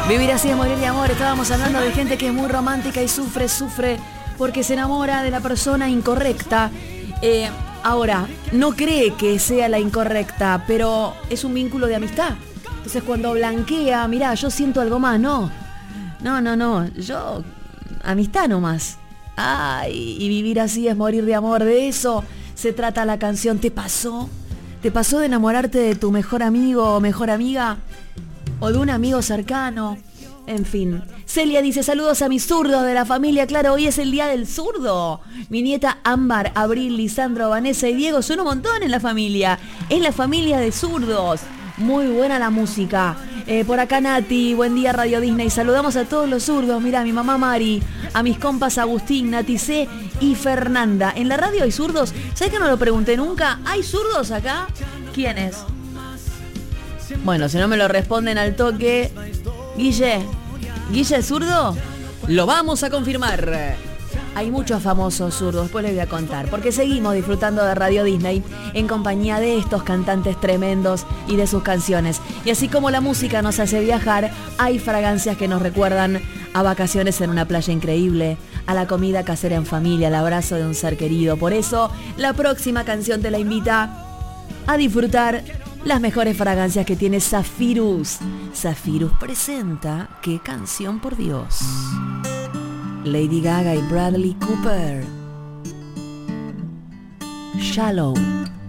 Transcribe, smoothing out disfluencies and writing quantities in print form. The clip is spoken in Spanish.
Vivir así es morir de amor. Estábamos hablando de gente que es muy romántica y sufre porque se enamora de la persona incorrecta. Ahora, no cree que sea la incorrecta, pero es un vínculo de amistad. Entonces cuando blanquea, mirá, yo siento algo más, no, yo amistad nomás. Ay, y vivir así es morir de amor. De eso se trata la canción. ¿Te pasó? ¿Te pasó de enamorarte de tu mejor amigo o mejor amiga? ¿O de un amigo cercano? En fin. Celia dice, saludos a mis zurdos de la familia. Claro, hoy es el día del zurdo. Mi nieta Ámbar, Abril, Lisandro, Vanessa y Diego son un montón en la familia. Es la familia de zurdos. Muy buena la música. Por acá Nati, buen día Radio Disney. Saludamos a todos los zurdos. Mira, a mi mamá Mari, a mis compas Agustín, Nati C y Fernanda. ¿En la radio hay zurdos? ¿Sabes que no lo pregunté nunca? ¿Hay zurdos acá? ¿Quiénes? Bueno, si no me lo responden al toque. ¿Guille es zurdo? Lo vamos a confirmar. Hay muchos famosos zurdos, después les voy a contar, porque seguimos disfrutando de Radio Disney en compañía de estos cantantes tremendos y de sus canciones. Y así como la música nos hace viajar, hay fragancias que nos recuerdan a vacaciones en una playa increíble, a la comida casera en familia, al abrazo de un ser querido. Por eso, la próxima canción te la invita a disfrutar las mejores fragancias que tiene Zafirus. Zafirus presenta ¿Qué canción, por Dios? Lady Gaga y Bradley Cooper. Shallow.